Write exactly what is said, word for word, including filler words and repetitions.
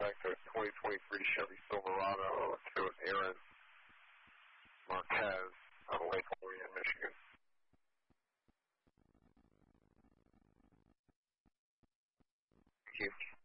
contact a twenty twenty-three Chevy Silverado to Aaron Marquez out of Lake Orion, Michigan. Thank you.